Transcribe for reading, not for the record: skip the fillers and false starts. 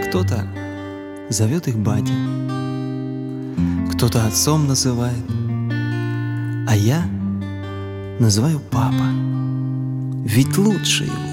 Кто-то зовет их батя, кто-то отцом называет, а я называю папа, ведь лучше его.